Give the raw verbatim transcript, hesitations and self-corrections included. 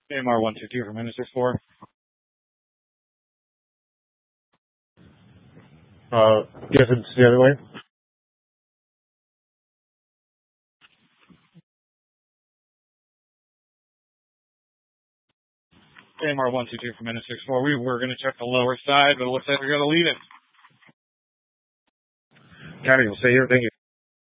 A M R one two two from N S six four. Uh, guess it's the other way. A M R one two two from N S six four. We were going to check the lower side, but it looks like we're going to leave it. County will stay here. Thank you.